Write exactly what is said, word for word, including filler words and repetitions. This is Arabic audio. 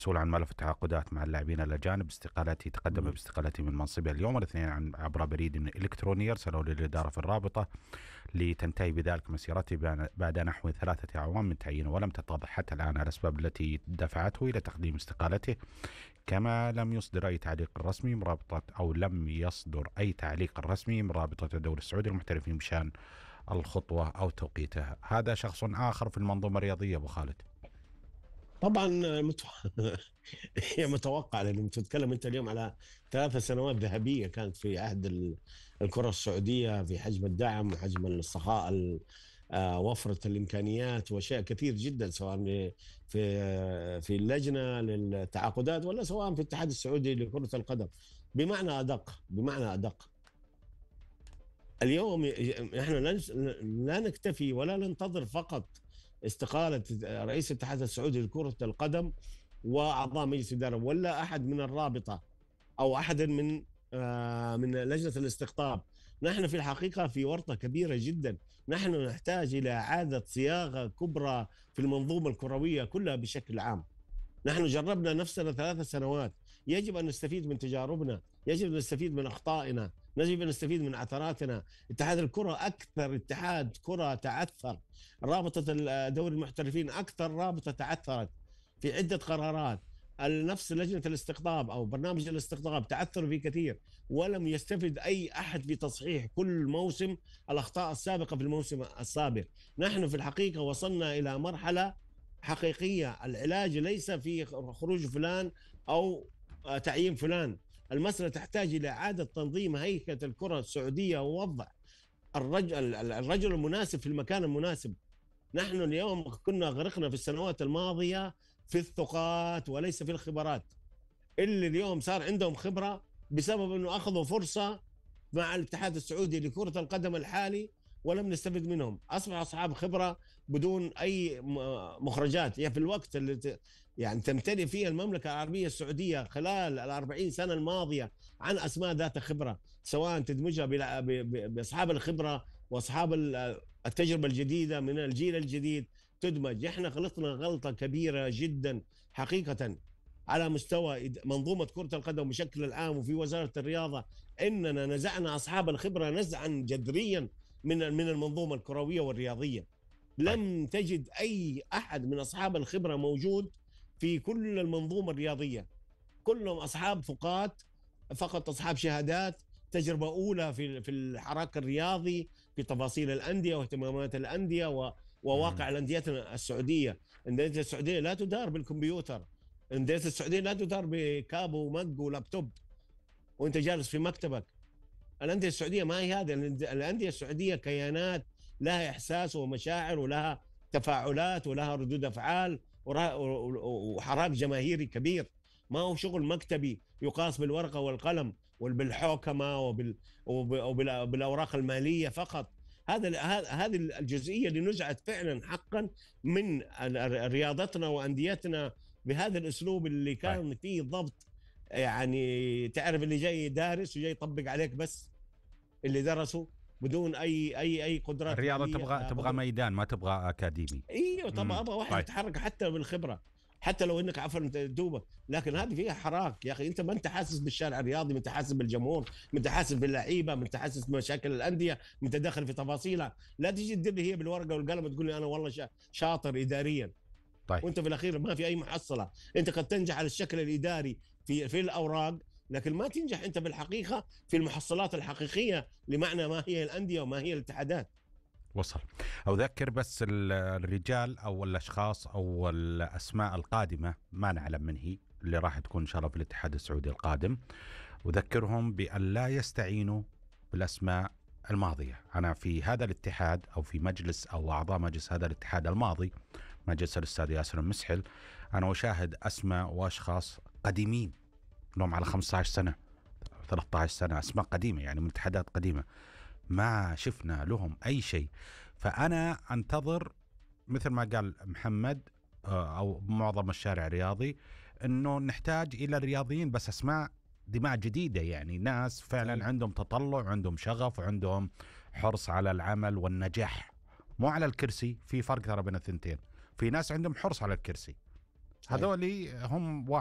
مسؤول عن ملف التعاقدات مع اللاعبين الأجانب استقالته، تقدم مم. باستقالته من منصبه اليوم الاثنين عن عبر بريد إلكتروني يرسله للإدارة في الرابطة، لتنتهي بذلك مسيرته بعد نحو ثلاثة أعوام من تعيينه، ولم تتضح حتى الآن الأسباب التي دفعته إلى تقديم استقالته. كما لم يصدر أي تعليق رسمي من رابطة أو لم يصدر أي تعليق رسمي من رابطة الدوري السعودي للمحترفين بشأن الخطوة أو توقيتها. هذا شخص آخر في المنظومة الرياضية أبو خالد. طبعا متو... هي متوقع، لأنه تتكلم أنت اليوم على ثلاث سنوات ذهبية كانت في عهد ال- الكرة السعودية، في حجم الدعم وحجم السخاء ال- آه، وفرة الإمكانيات وأشياء كثير جدا، سواء ل- في آه، في اللجنة للتعاقدات، ولا سواء في الاتحاد السعودي لكرة القدم. بمعنى أدق بمعنى أدق اليوم احنا لا نس- لا نكتفي ولا ننتظر فقط استقالة رئيس الاتحاد السعودي لكرة القدم وأعضاء مجلس إدارة ولا أحد من الرابطة أو أحد من آه، من لجنة الاستقطاب. نحن في الحقيقة في ورطة كبيرة جدا. نحن نحتاج إلى إعادة صياغة كبرى في المنظومة الكروية كلها بشكل عام. نحن جربنا نفسنا ثلاث سنوات. يجب أن نستفيد من تجاربنا، يجب أن نستفيد من أخطائنا، يجب أن نستفيد من عثراتنا. اتحاد الكرة أكثر اتحاد كرة تعثر، رابطة دوري المحترفين أكثر رابطة تعثرت في عدة قرارات. نفس لجنة الاستقطاب أو برنامج الاستقطاب تعثروا فيه كثير، ولم يستفد أي أحد في تصحيح كل موسم الأخطاء السابقة في الموسم السابق. نحن في الحقيقة وصلنا إلى مرحلة حقيقية. العلاج ليس في خروج فلان أو تعيين فلان. المسألة تحتاج إلى إعادة تنظيم هيكلة الكرة السعودية ووضع الرجل الرجل المناسب في المكان المناسب. نحن اليوم كنا غرقنا في السنوات الماضية في الثقات وليس في الخبرات. اللي اليوم صار عندهم خبرة بسبب أنه أخذوا فرصة مع الاتحاد السعودي لكرة القدم الحالي ولم نستفد منهم، أصبح أصحاب خبرة بدون أي مخرجات. يعني في الوقت اللي ت... يعني تمتلئ فيه المملكة العربية السعودية خلال الأربعين سنة الماضية عن أسماء ذات خبرة، سواء تدمجها بلا... ب... ب... بأصحاب الخبرة وأصحاب التجربة الجديدة من الجيل الجديد تدمج. إحنا غلطنا غلطة كبيرة جدا حقيقة على مستوى منظومة كرة القدم بشكل العام وفي وزارة الرياضة، إننا نزعنا أصحاب الخبرة نزعا جذريا من من المنظومة الكروية والرياضية. طيب. لم تجد أي أحد من أصحاب الخبرة موجود في كل المنظومة الرياضية. كلهم أصحاب فقات، فقط أصحاب شهادات، تجربة أولى في في الحراك الرياضي، في تفاصيل الأندية واهتمامات الأندية و وواقع مم. الأندية السعودية. الأندية السعودية لا تدار بالكمبيوتر، الأندية السعودية لا تدار بكابو ومج ولابتوب وأنت جالس في مكتبك. الأندية السعودية ما هي هذه. الأندية السعودية كيانات لها إحساس ومشاعر ولها تفاعلات ولها ردود أفعال وحراك جماهيري كبير. ما هو شغل مكتبي يقاس بالورقة والقلم وبالحوكمة وبال وبالأوراق المالية فقط. هذا هذه الجزئية اللي نزعت فعلا حقا من رياضتنا وأنديتنا بهذا الأسلوب اللي طيب. كان فيه ضبط. يعني تعرف اللي جاي دارس وجاي يطبق عليك بس اللي درسه بدون اي اي اي قدرات الرياضة ماليه تبغى تبغى قدر. ميدان، ما تبغى أكاديمي. ايوه طبعا امم ابغى واحد طيب. يتحرك حتى بالخبره، حتى لو انك عفوا انت دوبك، لكن هذه فيها حراك. يا اخي انت ما انت حاسس بالشارع الرياضي، ما انت حاسس بالجمهور، ما انت حاسس باللعيبه، ما انت حاسس بمشاكل الانديه، ما انت داخل في تفاصيلها. لا تجي تدير لي هي بالورقه والقلم وتقول لي انا والله شاطر اداريا، طيب. وانت في الاخير ما في اي محصله. انت قد تنجح على الشكل الاداري في في الاوراق، لكن ما تنجح انت بالحقيقه في المحصلات الحقيقيه لمعنى ما هي الانديه وما هي الاتحادات. وصل. أذكر بس ال- الرجال أو الأشخاص أو الأسماء القادمة ما نعلم من هي اللي راح تكون إن شاء الله في الاتحاد السعودي القادم، أذكرهم بأن لا يستعينوا بالأسماء الماضية. أنا في هذا الاتحاد أو في مجلس أو أعضاء مجلس هذا الاتحاد الماضي، مجلس الأستاذ ياسر المسحل، أنا أشاهد أسماء وأشخاص قديمين لهم على خمسة عشر سنة ثلاثة عشر سنة، أسماء قديمة يعني من اتحادات قديمة، ما شفنا لهم أي شيء. فأنا أنتظر مثل ما قال محمد آه، أو معظم الشارع الرياضي أنه نحتاج إلى الرياضيين بس أسماء دماء جديدة، يعني ناس فعلا صحيح. عندهم تطلع وعندهم شغف وعندهم حرص على العمل والنجاح، مو على الكرسي. في فرق ترى بين الثنتين، في ناس عندهم حرص على الكرسي صحيح. هذولي هم